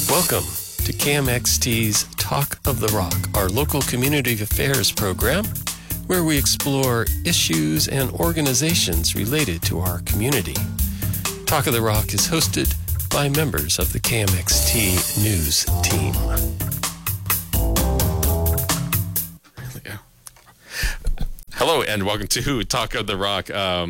Welcome to KMXT's Talk of the Rock, our local community affairs program, where we explore issues and organizations related to our community. Talk of the Rock is hosted by members of the KMXT News team. Hello and welcome to Talk of the Rock,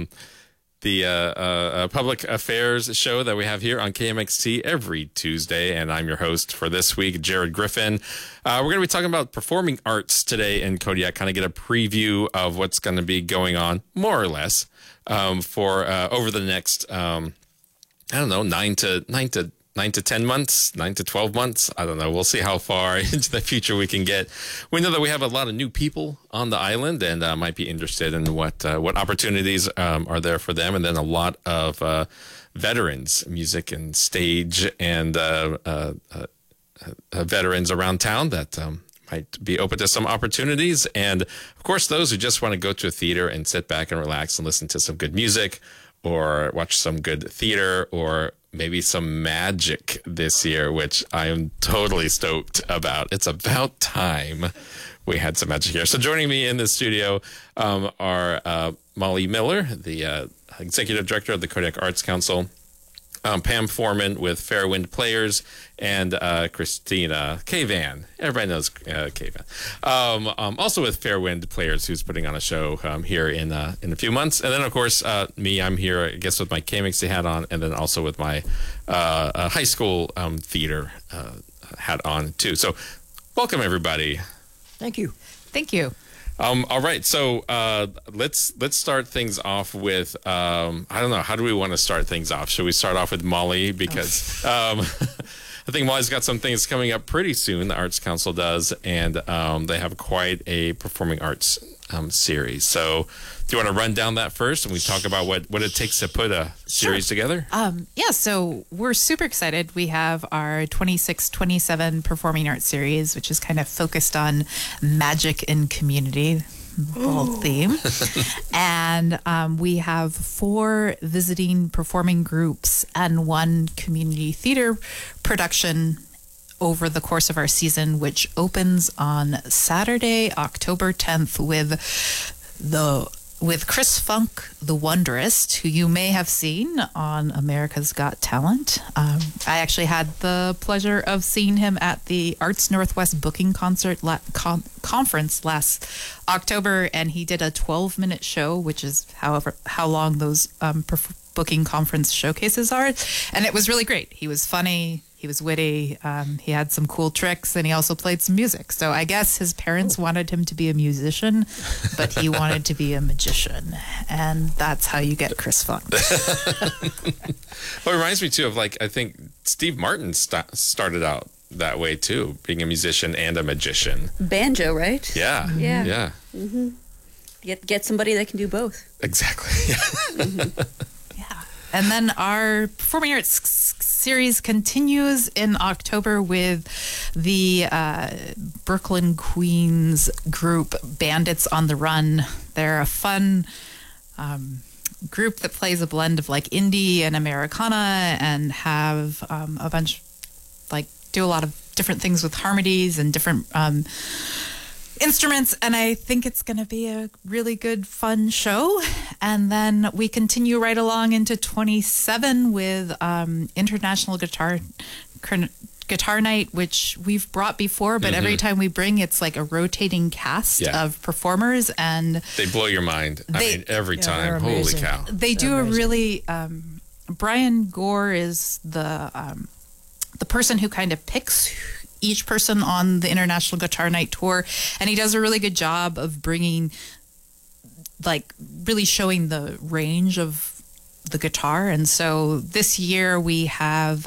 the public affairs show that we have here on KMXT every Tuesday, and I'm your host for this week, Jared Griffin. We're going to be talking about performing arts today in Kodiak, kind of get a preview of what's going to be going on, more or less, for over the next, I don't know, 9 to 10 months, 9 to 12 months. I don't know. We'll see how far into the future we can get. We know that we have a lot of new people on the island and might be interested in what opportunities are there for them. And then a lot of veterans, music and stage and veterans around town that might be open to some opportunities. And of course, those who just want to go to a theater and sit back and relax and listen to some good music or watch some good theater or maybe some magic this year, which I am totally stoked about. It's about time we had some magic here. So joining me in the studio are Molly Miller, the Executive Director of the Kodiak Arts Council, Pam Foreman with Fairwind Players, and Christina K-Van. Everybody knows K-Van. Also with Fairwind Players, who's putting on a show here in a few months. And then, of course, me, I'm here, I guess, with my KMXT hat on, and then also with my high school theater hat on, too. So welcome, everybody. Thank you. Thank you. All right, so let's start things off with I don't know, how do we want to start things off? Should we start off with Molly, because I think Molly's got some things coming up pretty soon. The Arts Council does, and they have quite a performing arts series. So do you want to run down that first and we talk about what it takes to put a series together? Yeah, so we're super excited. We have our 26-27 performing arts series, which is kind of focused on magic and community, whole theme. And we have 4 visiting performing groups and 1 community theater production over the course of our season, which opens on Saturday, October 10th with Chris Funk, the Wondrous, who you may have seen on America's Got Talent. I actually had the pleasure of seeing him at the Arts Northwest Booking Conference last October, and he did a 12-minute show, which is how long those booking conference showcases are. And it was really great. He was funny. He was witty. He had some cool tricks, and he also played some music. So I guess his parents wanted him to be a musician, but he wanted to be a magician. And that's how you get Chris Funk. Well, it reminds me, too, of, I think Steve Martin started out that way, too, being a musician and a magician. Banjo, right? Yeah. Yeah. Yeah. Mm-hmm. Get somebody that can do both. Exactly. Mm-hmm. Yeah. And then our performing arts series continues in October with the Brooklyn Queens group Bandits on the Run. They're a fun group that plays a blend of indie and Americana, and have a bunch, do a lot of different things with harmonies and different instruments, and I think it's going to be a really good, fun show. And then we continue right along into 27 with International Guitar Night, which we've brought before, but every time we bring, it's like a rotating cast of performers, and they blow your mind. Every time. Holy cow. They do a really Brian Gore is the person who kind of picks each person on the International Guitar Night tour, and he does a really good job of bringing, really showing the range of the guitar. And so this year we have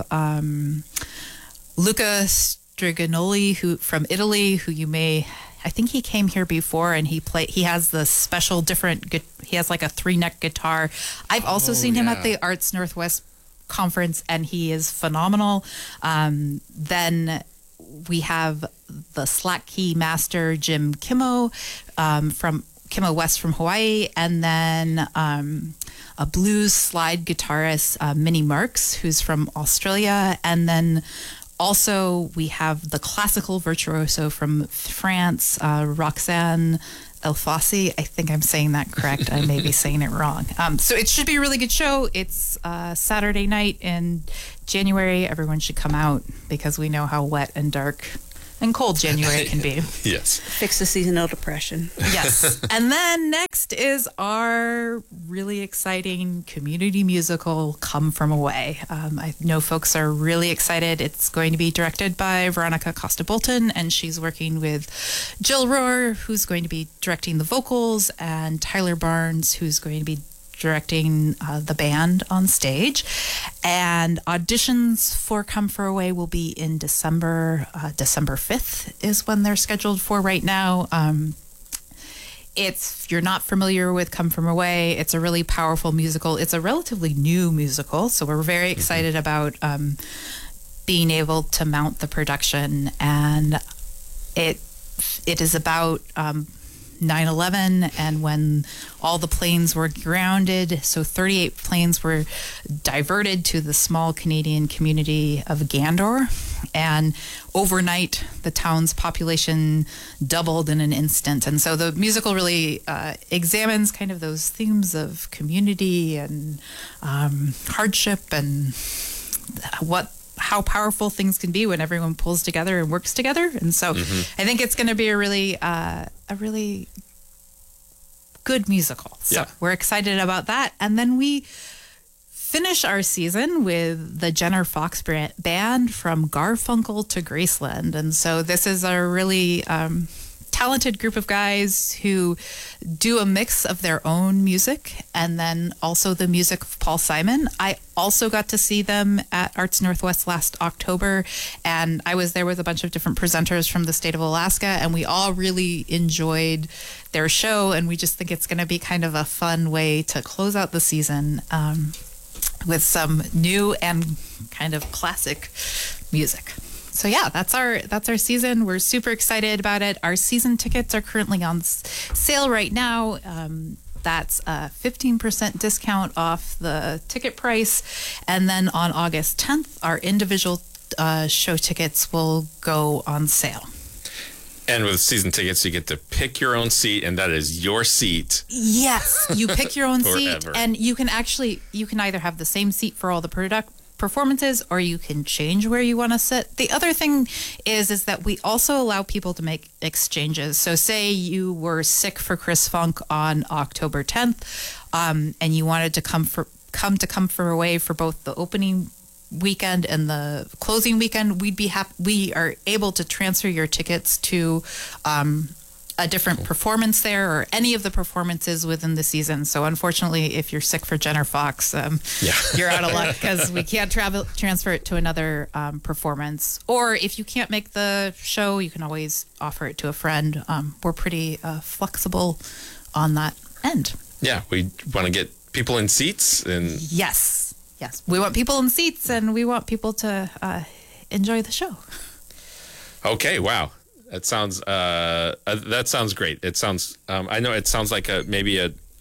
Luca Striganoli, who from Italy, who you may, I think he came here before, and he has the special he has a 3-neck guitar. I've also seen him at the Arts Northwest conference, and he is phenomenal. Then we have the slack key master Jim Kimmo from Kimmo West from Hawaii, and then a blues slide guitarist Minnie Marks, who's from Australia, and then Also, we have the classical virtuoso from France, Roxane Elfassi. I think I'm saying that correct. I may be saying it wrong. So it should be a really good show. It's Saturday night in January. Everyone should come out because we know how wet and dark and cold January can be. Yes. Fix the seasonal depression. Yes. And then next is our really exciting community musical, Come From Away. I know folks are really excited. It's going to be directed by Veronica Costa-Bolton, and she's working with Jill Rohr, who's going to be directing the vocals, and Tyler Barnes, who's going to be directing the band on stage. And auditions for Come For Away will be in December. December 5th is when they're scheduled for right now. If you're not familiar with Come From Away, it's a really powerful musical. It's a relatively new musical, so we're very excited about being able to mount the production. And it is about 9/11 and when all the planes were grounded. So 38 planes were diverted to the small Canadian community of Gandor. And overnight, the town's population doubled in an instant. And so the musical really examines kind of those themes of community and hardship and how powerful things can be when everyone pulls together and works together. And so I think it's going to be a really good musical. So we're excited about that. And then we finish our season with the Jenner Fox Band, From Garfunkel to Graceland. And so this is a really talented group of guys who do a mix of their own music and then also the music of Paul Simon. I also got to see them at Arts Northwest last October, and I was there with a bunch of different presenters from the state of Alaska, and we all really enjoyed their show, and we just think it's going to be kind of a fun way to close out the season with some new and kind of classic music. So yeah, that's our season. We're super excited about it. Our season tickets are currently on sale right now. That's a 15% discount off the ticket price. And then on August 10th, our individual show tickets will go on sale. And with season tickets, you get to pick your own seat, and that is your seat. Yes, you pick your own seat, and you can either have the same seat for all the performances, or you can change where you want to sit. The other thing is that we also allow people to make exchanges. So say you were sick for Chris Funk on October 10th, and you wanted to come for Away for both the opening weekend and the closing weekend, we are able to transfer your tickets to a different performance there, or any of the performances within the season. So unfortunately, if you're sick for Jenner Fox, you're out of luck because we can't transfer it to another performance. Or if you can't make the show, you can always offer it to a friend. We're pretty flexible on that end. Yeah, we want to get people in seats. And Yes, we want people in seats, and we want people to enjoy the show. Okay, wow. That sounds great. It sounds. I know it sounds like maybe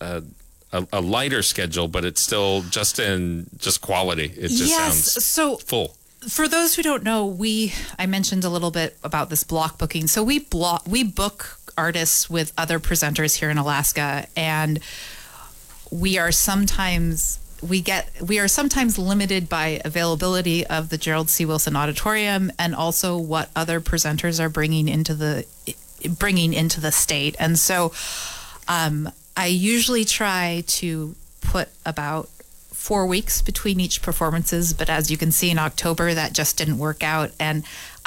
a lighter schedule, but it's still just quality. It just sounds so full. For those who don't know, I mentioned a little bit about this block booking. So we book artists with other presenters here in Alaska, and we are sometimes limited by availability of the Gerald C. Wilson Auditorium, and also what other presenters are bringing into the state. And so I usually try to put about 4 weeks between each performances, but as you can see in October, that just didn't work out. And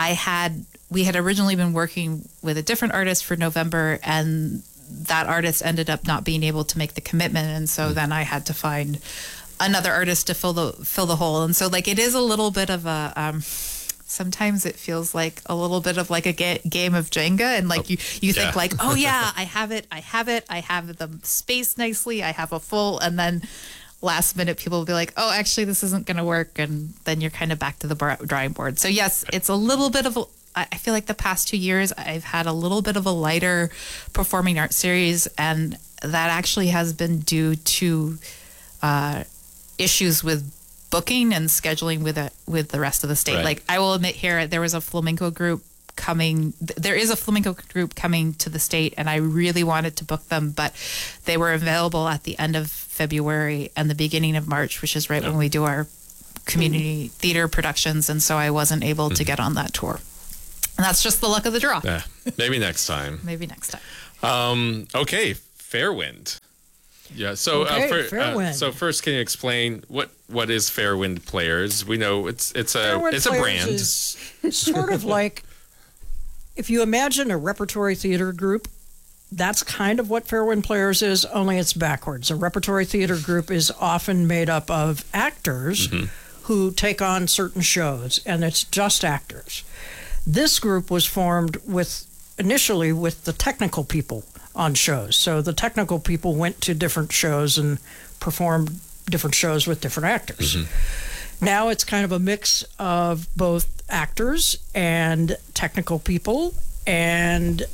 we had originally been working with a different artist for November, and that artist ended up not being able to make the commitment, and so then I had to find another artist to fill the hole. And so it is a little bit of a sometimes it feels like a little bit of like a game of Jenga, and you think oh yeah, I have the space nicely, I have a full, and then last minute people will be like, oh, actually this isn't going to work, and then you're kind of back to the drawing board. So yes, it's a little bit of I feel like the past 2 years I've had a little bit of a lighter performing arts series, and that actually has been due to issues with booking and scheduling with the rest of the state. Right. Like, I will admit here, there was a flamenco group coming. There is a flamenco group coming to the state, and I really wanted to book them, but they were available at the end of February and the beginning of March, which is right when we do our community theater productions, and so I wasn't able to get on that tour. And that's just the luck of the draw. Yeah, maybe next time. Maybe next time. Okay, Fairwind. Yeah. So Okay, Fairwind. so first, can you explain what is Fairwind Players? We know it's a Fairwind it's a Players brand. is sort of like, if you imagine a repertory theater group, that's kind of what Fairwind Players is, only it's backwards. A repertory theater group is often made up of actors who take on certain shows, and it's just actors. This group was formed initially with the technical people on shows. So the technical people went to different shows and performed different shows with different actors. Now it's kind of a mix of both actors and technical people and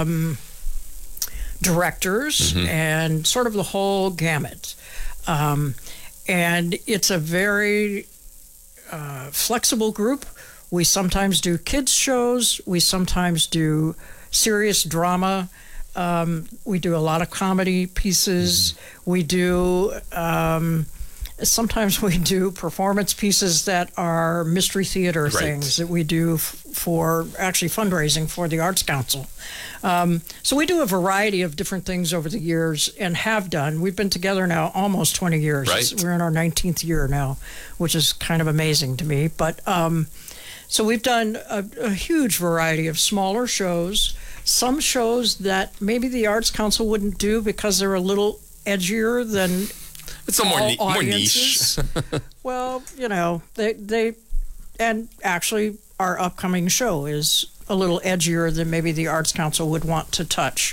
directors and sort of the whole gamut. And it's a very flexible group. We sometimes do kids shows. We sometimes do serious drama. We do a lot of comedy pieces. We do sometimes we do performance pieces that are mystery theater things that we do for actually fundraising for the Arts Council. So we do a variety of different things over the years and have done. We've been together now almost 20 years. Right. We're in our 19th year now, which is kind of amazing to me. But so we've done a huge variety of smaller shows, some shows that maybe the Arts Council wouldn't do because they're a little edgier than It's a more niche. Well, you know, they and actually our upcoming show is a little edgier than maybe the Arts Council would want to touch.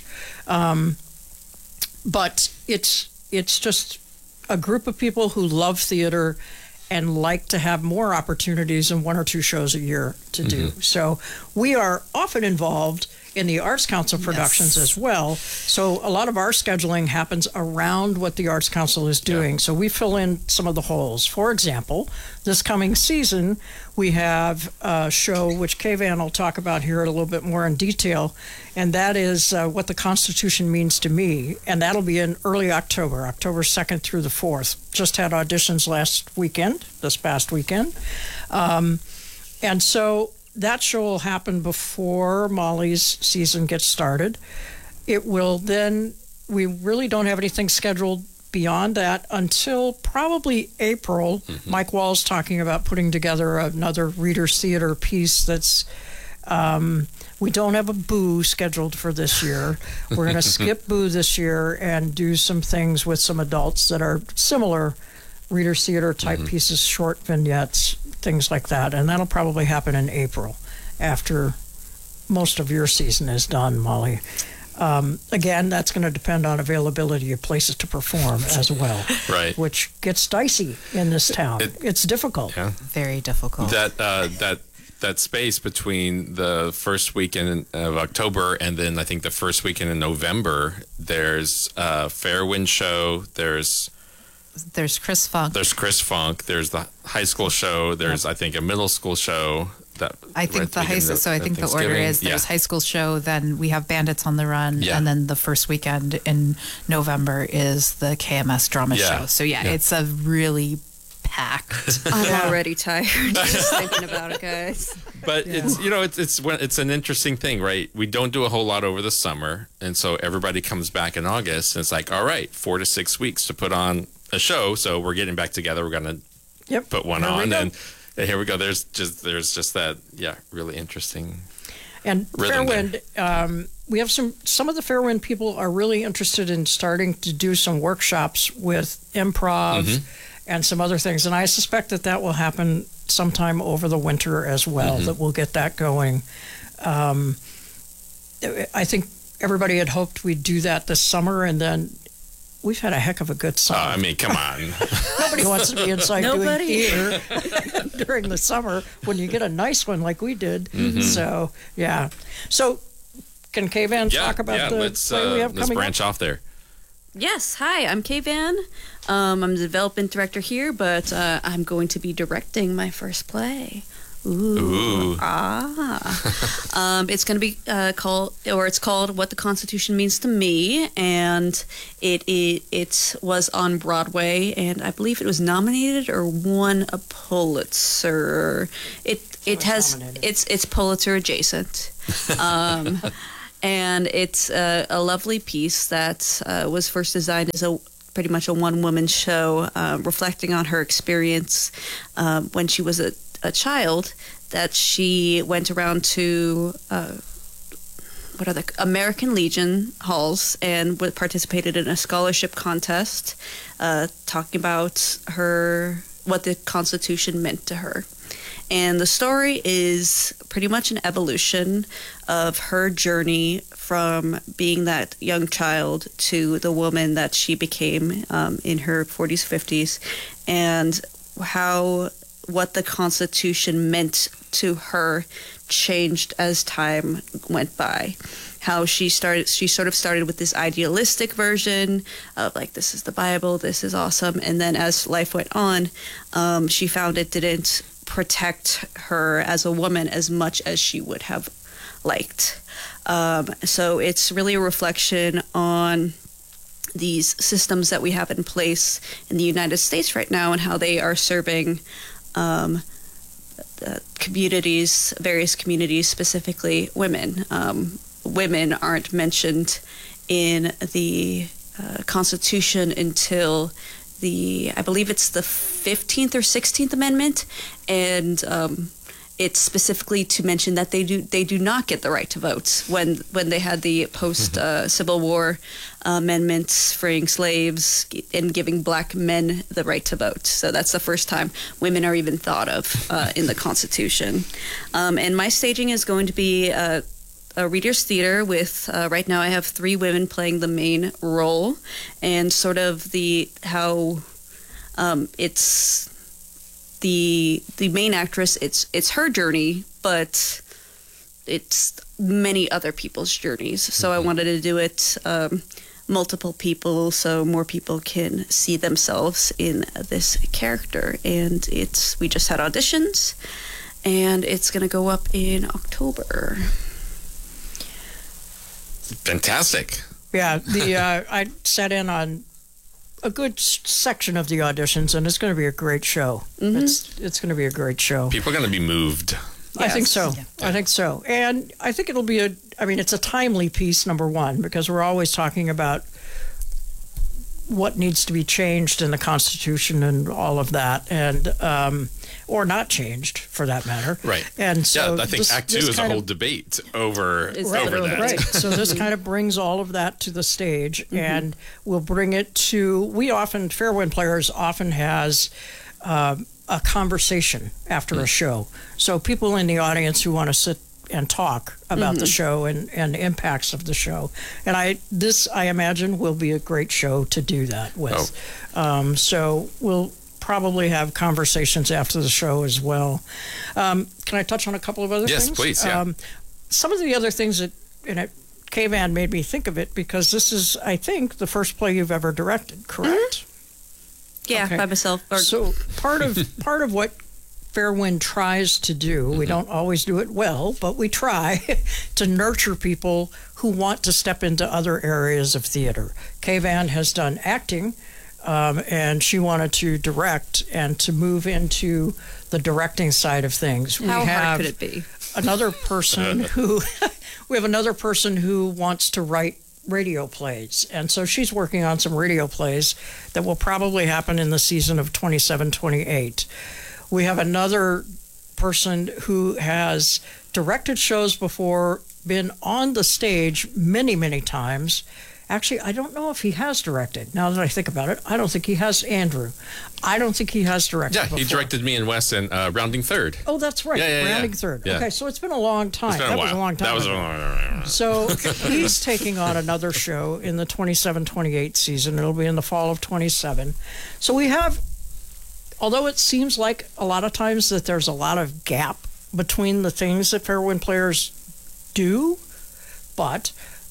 But it's just a group of people who love theater and like to have more opportunities than one or two shows a year to do. So we are often involved in the Arts Council productions as well. So a lot of our scheduling happens around what the Arts Council is doing. So we fill in some of the holes. For example, this coming season, we have a show which Kayvan will talk about here a little bit more in detail, and that is What the Constitution Means to Me. And that'll be in early October, October 2nd through the 4th. Just had auditions this past weekend. And so that show will happen before Molly's season gets started. It will then, we really don't have anything scheduled beyond that until probably April. Mike Wall's talking about putting together another Reader's Theater piece that's, we don't have a Boo scheduled for this year. We're going to skip Boo this year and do some things with some adults that are similar Reader's Theater type pieces, short vignettes, things like that. And that'll probably happen in April after most of your season is done, Molly. Again, that's going to depend on availability of places to perform as well, Right. which gets dicey in this town. It's difficult. Yeah. Very difficult. That space between the first weekend of October and then I think the first weekend in November, there's a Fairwind show. There's Chris Funk. There's Chris Funk. There's the high school show. There's I think a middle school show. I think the high school. So I think the order is there's high school show, then we have Bandits on the Run, and then the first weekend in November is the KMS drama show. So it's a really packed. I'm already tired just thinking about it, guys. But it's an interesting thing, right? We don't do a whole lot over the summer, and so everybody comes back in August, and it's like, all right, 4 to 6 weeks to put on a show. So we're getting back together. We're gonna put one on, and here we go. There's just that really interesting. And Fairwind, we have some of the Fairwind people are really interested in starting to do some workshops with improv and some other things. And I suspect that will happen sometime over the winter as well, that we'll get that going. I think everybody had hoped we'd do that this summer, and then we've had a heck of a good summer. I mean, come on. Nobody wants to be inside doing theater during the summer when you get a nice one like we did. So, yeah. So, can Kayvan talk about the play we have coming let's branch up? off there. Yes, hi, I'm Kay Van. I'm the development director here, but I'm going to be directing my first play. Ooh. It's going to be it's called What the Constitution Means to Me, and it was on Broadway, and I believe it was nominated or won a Pulitzer. It's Pulitzer adjacent. And it's a lovely piece that was first designed as pretty much a one-woman show, reflecting on her experience when she was a child, that she went around to American Legion halls and participated in a scholarship contest, talking about what the Constitution meant to her. And the story is pretty much an evolution of her journey from being that young child to the woman that she became in her 40s, 50s, and what the Constitution meant to her changed as time went by. How she sort of started with this idealistic version of like, this is the Bible, this is awesome. And then as life went on, she found it didn't protect her as a woman as much as she would have liked. So it's really a reflection on these systems that we have in place in the United States right now and how they are serving communities, various communities, specifically women. Women aren't mentioned in the Constitution until I believe it's the 15th or 16th Amendment, and it's specifically to mention that they do not get the right to vote. When they had the post Civil War amendments freeing slaves and giving black men the right to vote. So that's the first time women are even thought of in the Constitution. And my staging is going to be a Reader's Theater with, right now I have 3 women playing the main role, and sort of how it's the main actress, it's her journey, but it's many other people's journeys. So I wanted to do it multiple people so more people can see themselves in this character. And we just had auditions, and it's going to go up in October. Fantastic. Yeah, I sat in on a good section of the auditions, and it's going to be a great show. Mm-hmm. It's going to be a great show. People are going to be moved. Yes. I think so. Yeah. I think so. And I think it'll be it's a timely piece, number one, because we're always talking about what needs to be changed in the Constitution and all of that, and or not changed for that matter. Right. And so I think Act 2 is a whole debate over that. Right. So this kind of brings all of that to the stage, and we'll bring it to. Fair Wind Players often has a conversation after a show. So people in the audience who want to sit and talk about the show and the impacts of the show. And I imagine will be a great show to do that with. So we'll probably have conversations after the show as well. Can I touch on a couple of other things? Yes, please. Yeah. Some of the other things Kay Van made me think of it, because this is, I think, the first play you've ever directed, correct? Yeah, by myself. So part of what Fair Wind tries to do, we don't always do it well, but we try to nurture people who want to step into other areas of theater. Kay Van has done acting, and she wanted to direct and to move into the directing side of things. How hard could it be? Another person we have another person who wants to write radio plays, and so she's working on some radio plays that will probably happen in the season of 27-28. We have another person who has directed shows before, been on the stage many, many times. Actually, I don't know if he has directed. Now that I think about it, I don't think he has. Andrew, I don't think he has directed before. He directed me and Wes in Rounding Third. Oh, that's right. Rounding Third. Yeah. Okay, so it's been a long time. It's been a while. Was a long time. That was a long time. So he's taking on another show in the 27-28 season. It'll be in the fall of 27. So we have, although it seems like a lot of times that there's a lot of gap between the things that Fair Wind Players do, but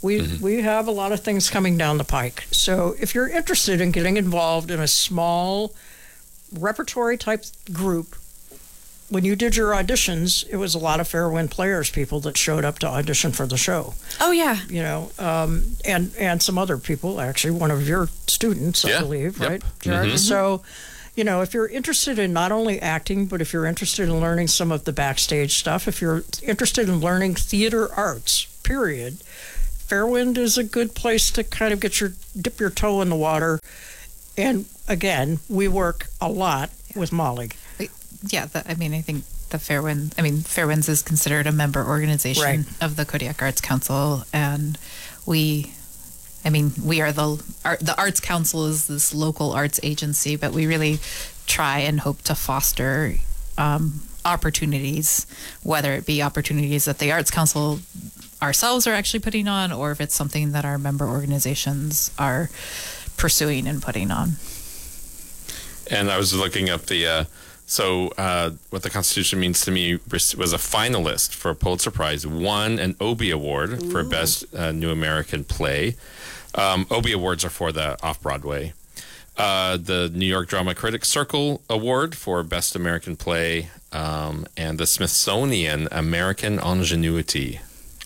We have a lot of things coming down the pike. So if you're interested in getting involved in a small repertory type group, when you did your auditions, it was a lot of Fairwind Players people that showed up to audition for the show. Oh yeah. You know, and some other people, actually, one of your students, I believe, Yep. right, Jared? So, you know, if you're interested in not only acting, but if you're interested in learning some of the backstage stuff, if you're interested in learning theater arts, period, Fairwind is a good place to kind of dip your toe in the water. And again, we work a lot with Molly. Yeah, I think the Fairwinds is considered a member organization of the Kodiak Arts Council, and we are the Arts Council is this local arts agency, but we really try and hope to foster opportunities, whether it be opportunities that the Arts Council ourselves are actually putting on, or if it's something that our member organizations are pursuing and putting on. And I was looking up what the Constitution Means to Me was a finalist for a Pulitzer Prize, won an Obie Award for Best New American Play. Obie Awards are for the off-Broadway. The New York Drama Critics Circle Award for Best American Play, and the Smithsonian American Ingenuity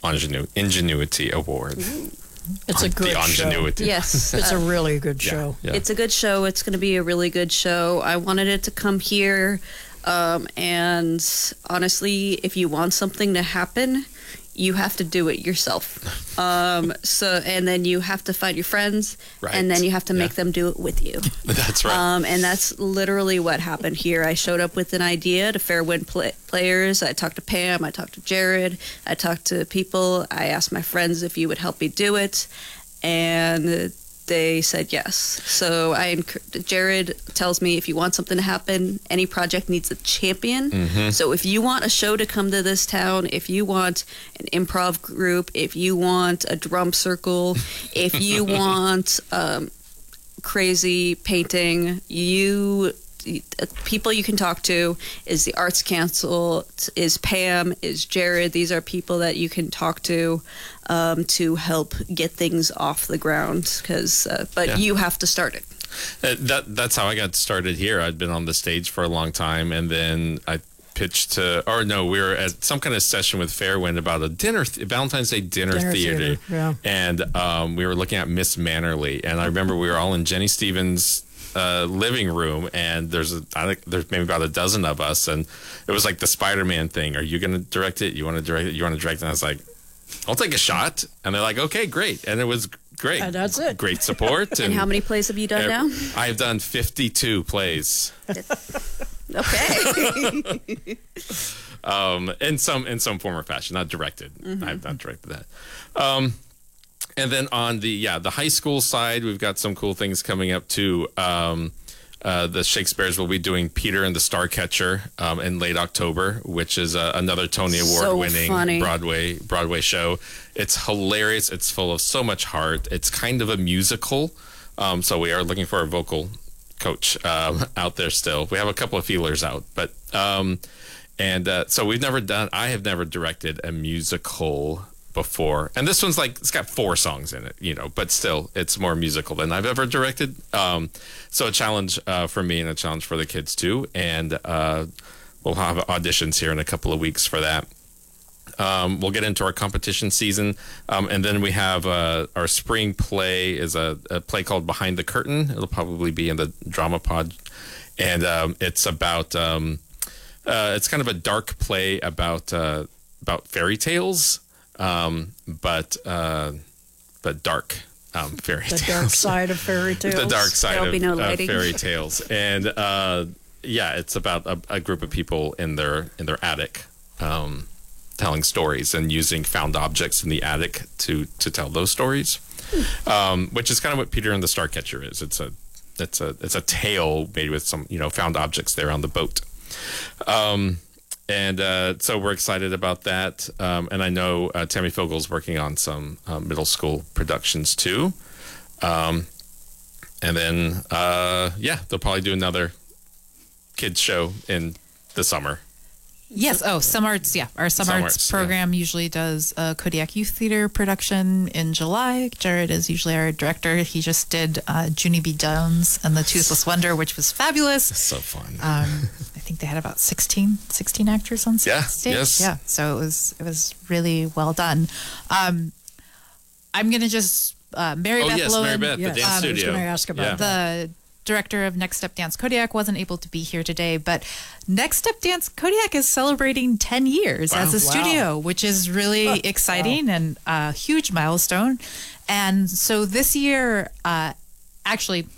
Award. It's a good show. Yes. It's a really good show. Yeah. It's a good show. It's going to be a really good show. I wanted it to come here. And honestly, if you want something to happen, you have to do it yourself. And then you have to find your friends, and then you have to make them do it with you. That's right. And that's literally what happened here. I showed up with an idea to Fairwind Players. I talked to Pam. I talked to Jared. I talked to people. I asked my friends if you would help me do it, and they said yes. So Jared tells me if you want something to happen, any project needs a champion. Mm-hmm. So if you want a show to come to this town, if you want an improv group, if you want a drum circle, if you want crazy painting, people you can talk to is the Arts Council, is Pam, is Jared. These are people that you can talk to help get things off the ground. But you have to start it. That's how I got started here. I'd been on the stage for a long time, and then I pitched we were at some kind of session with Fairwind about a Valentine's Day dinner theater. Yeah. And we were looking at Miss Mannerly, and I remember we were all in Jenny Stevens' living room, and there's maybe about a dozen of us, and it was like the Spider-Man thing. Are you going to direct it? You want to direct it? You want to direct it? And I was like, I'll take a shot. And they're like, okay, great. And it was great. And that's it. Great support. And how many plays have you done now? I have done 52 plays. Okay. In some form or fashion, not directed. Mm-hmm. I've not directed that. And then on the high school side, we've got some cool things coming up too. The Shakespeare's will be doing Peter and the Starcatcher in late October, which is another Tony Award-winning Broadway show. It's hilarious. It's full of so much heart. It's kind of a musical, so we are looking for a vocal coach out there still. We have a couple of feelers out, but so I have never directed a musical before, and this one's it's got 4 songs in it, but still it's more musical than I've ever directed. So a challenge for me and a challenge for the kids too, and we'll have auditions here in a couple of weeks for that. We'll get into our competition season, and then we have our spring play is a play called Behind the Curtain. It'll probably be in the Drama Pod, and it's about it's kind of a dark play about fairy tales. But dark fairy tales. The dark side of fairy tales. The dark side of fairy tales, and it's about a group of people in their attic, telling stories and using found objects in the attic to tell those stories, which is kind of what Peter and the Starcatcher is. It's a tale made with some found objects there on the boat. And so we're excited about that. And I know Tammy Fogel's working on some middle school productions too. And then, they'll probably do another kids show in the summer. Yes. Oh, Some Arts. Yeah. Our Some Some Arts Arts, program usually does a Kodiak Youth Theater production in July. Jared is usually our director. He just did Junie B. Jones and the Toothless Wonder, which was fabulous. So fun. I think they had about 16 actors on Yeah, stage. yes. Yeah. So it was really well done. I'm going to just Mary Beth yes, Lowen, Mary Beth, the Yes, dance I was studio. going to ask about Yeah. the director of Next Step Dance Kodiak, wasn't able to be here today, but Next Step Dance Kodiak is celebrating 10 years as a Wow. studio, which is really exciting and a huge milestone. And so this year, actually